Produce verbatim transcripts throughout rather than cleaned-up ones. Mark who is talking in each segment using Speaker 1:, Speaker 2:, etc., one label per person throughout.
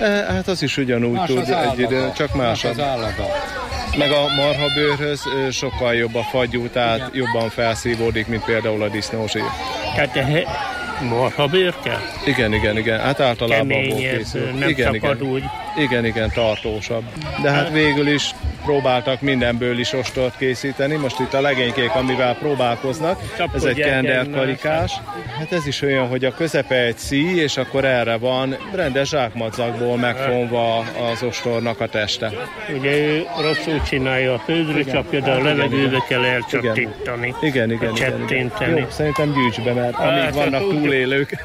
Speaker 1: Hát az is ugyanúgy
Speaker 2: más
Speaker 1: tud egy idő, csak másabb.
Speaker 2: Más
Speaker 1: meg a marhabőrhöz sokkal jobb a fagyú, tehát igen, jobban felszívódik, mint például a disznózsír.
Speaker 3: Tehát marhabőr kell?
Speaker 1: Igen, igen, igen. Hát általában abból készül.
Speaker 3: Nem
Speaker 1: igen,
Speaker 3: szakad
Speaker 1: igen.
Speaker 3: úgy.
Speaker 1: Igen, igen, tartósabb. De hát végül is próbáltak mindenből is ostort készíteni. Most itt a legénykék, amivel próbálkoznak,
Speaker 3: Csak
Speaker 1: ez egy kenderkarikás. Hát ez is olyan, hogy a közepe egy szíj, és akkor erre van rendes zsákmadzagból megfonva az ostornak a teste.
Speaker 3: Ugye ő rosszul csinálja a főzre, csak például a levegőbe kell elcsattintani.
Speaker 1: Igen, igen, igen, igen. Jó, szerintem gyűjts be, mert amíg hát, vannak túlélők.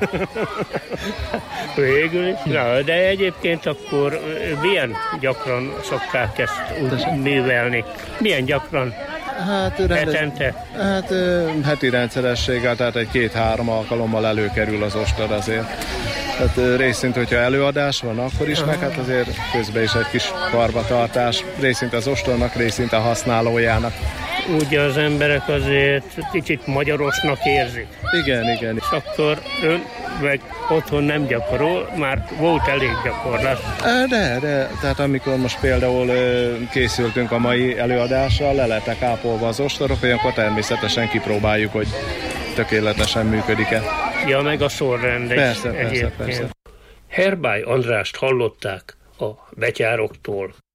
Speaker 3: Végül is. Na, de egyébként akkor milyen gyakran szokták ezt úgy művelni? Milyen gyakran?
Speaker 1: Hát,
Speaker 3: hetente?
Speaker 1: Hát heti rendszerességgel, tehát egy két-három alkalommal előkerül az ostor azért. Tehát részint, hogyha előadás van, akkor is, meg hát azért közben is egy kis karbantartás, részint az ostornak, részint a használójának.
Speaker 3: Ugye az emberek azért kicsit magyarosnak érzik.
Speaker 1: Igen, igen.
Speaker 3: És akkor ön meg otthon nem gyakorol, már volt elég gyakorlás.
Speaker 1: De, de, tehát amikor most például készültünk a mai előadásra, le lettek ápolva az ostorok, olyankor természetesen kipróbáljuk, hogy tökéletesen működik-e.
Speaker 3: Ja, meg a sorrend.
Speaker 1: Persze, persze, persze.
Speaker 3: Herbály Andrást hallották a betyároktól.